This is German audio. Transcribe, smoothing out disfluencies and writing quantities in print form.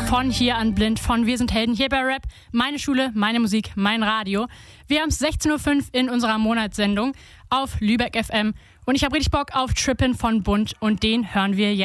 von hier an blind, von Wir sind Helden hier bei Rap. Meine Schule, meine Musik, mein Radio. Wir haben es 16.05 Uhr in unserer Monatssendung auf Lübeck FM. Und ich habe richtig Bock auf Trippin' von Bund und den hören wir jetzt.